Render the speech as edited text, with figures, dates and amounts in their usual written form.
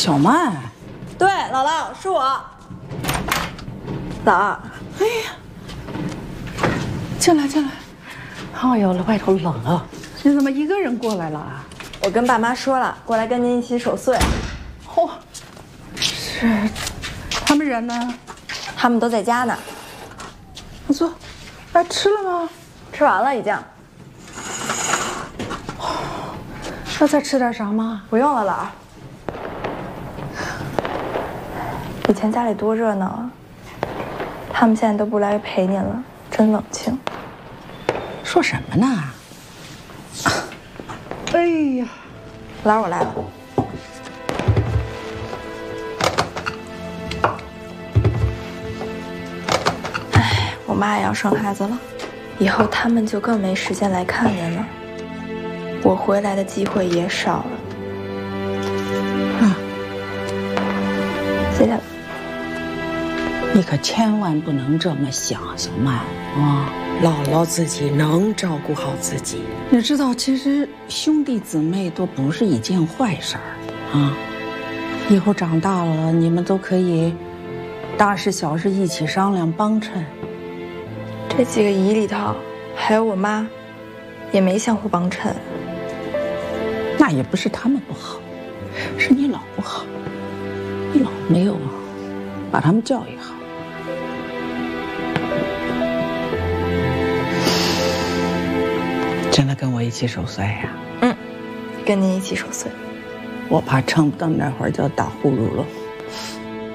小曼， 对，姥姥是我。姥儿， 哎呀，进来进来。哎呦，外头冷啊，你怎么一个人过来了啊？ 我跟爸妈说了，过来跟您一起守岁。 嚯，是，他们人呢？ 他们都在家呢。 我坐，哎，吃了吗？ 吃完了已经。 要再吃点啥吗？ 不用了，姥儿。以前家里多热闹啊，他们现在都不来陪您了，真冷清。 说什么呢？哎呀， 姥儿，我来了。哎，我妈也要生孩子了，以后他们就更没时间来看您了，我回来的机会也少了。谢谢了。 你可千万不能这么想，小曼啊！ 姥姥自己能照顾好自己。 你知道，其实兄弟姊妹都不是一件坏事儿啊。以后长大了，你们都可以大事小事一起商量帮衬。 这几个姨里头，还有我妈，也没相互帮衬。 那也不是他们不好，是你老不好，你老没有把他们教育好。真的跟我一起守岁呀？ 跟您一起守岁。 我怕撑不到那会儿就要打呼噜了。